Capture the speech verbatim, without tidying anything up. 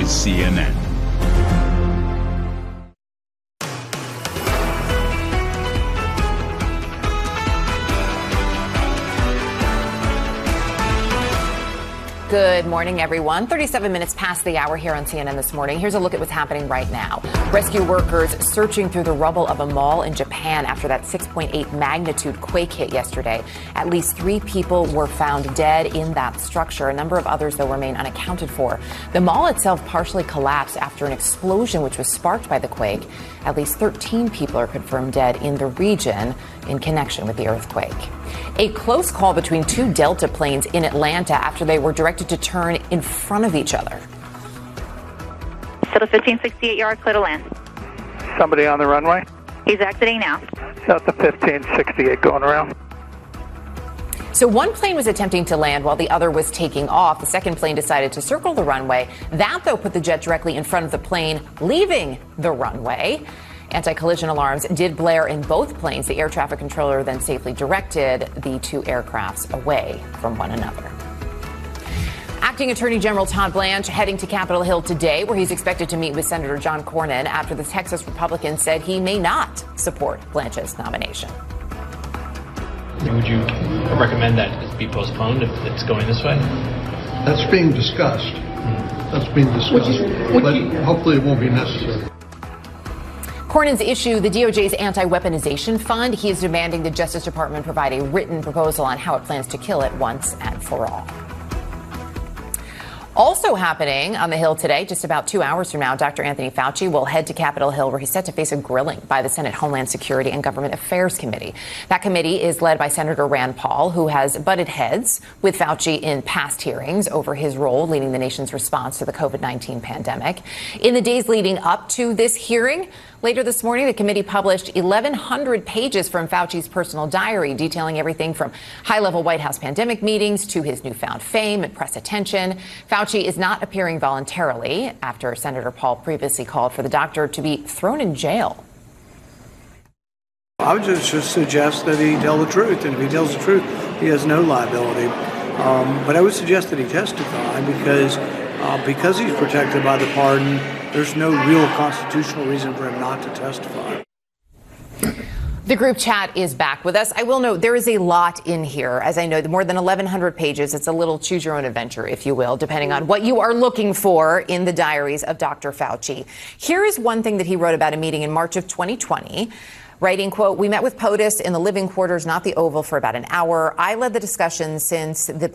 is C N N. Good morning, everyone. thirty-seven minutes past the hour here on C N N This Morning. Here's a look at what's happening right now. Rescue workers searching through the rubble of a mall in Japan after that six point eight magnitude quake hit yesterday. At least three people were found dead in that structure. A number of others, though, remain unaccounted for. The mall itself partially collapsed after an explosion which was sparked by the quake. At least thirteen people are confirmed dead in the region in connection with the earthquake. A close call between two Delta planes in Atlanta after they were directed to turn in front of each other. Total fifteen sixty-eight yard, clear to land. Somebody on the runway? He's exiting now. Delta fifteen sixty-eight going around. So one plane was attempting to land while the other was taking off. The second plane decided to circle the runway. That, though, put the jet directly in front of the plane leaving the runway. Anti-collision alarms did blare in both planes. The air traffic controller then safely directed the two aircrafts away from one another. Acting Attorney General Todd Blanche heading to Capitol Hill today, where he's expected to meet with Senator John Cornyn after the Texas Republican said he may not support Blanche's nomination. Would you recommend that it be postponed if it's going this way? That's being discussed. That's being discussed. Would you, would but you, hopefully it won't be necessary. Cornyn's issue the D O J's anti-weaponization fund. He is demanding the Justice Department provide a written proposal on how it plans to kill it once and for all. Also happening on the Hill today, just about two hours from now, Doctor Anthony Fauci will head to Capitol Hill, where he's set to face a grilling by the Senate Homeland Security and Government Affairs Committee. That committee is led by Senator Rand Paul, who has butted heads with Fauci in past hearings over his role leading the nation's response to the COVID nineteen pandemic. In the days leading up to this hearing, later this morning, the committee published eleven hundred pages from Fauci's personal diary, detailing everything from high-level White House pandemic meetings to his newfound fame and press attention. Fauci is not appearing voluntarily after Senator Paul previously called for the doctor to be thrown in jail. I would just, just suggest that he tell the truth, and if he tells the truth, he has no liability. Um, but I would suggest that he testify because uh, because he's protected by the pardon. There's no real constitutional reason for him not to testify. The group chat is back with us. I will note there is a lot in here. As I know, more than eleven hundred pages. It's a little choose your own adventure, if you will, depending on what you are looking for in the diaries of Doctor Fauci. Here is one thing that he wrote about a meeting in March of twenty twenty. Writing, quote, "We met with POTUS in the living quarters, not the Oval, for about an hour. I led the discussion since the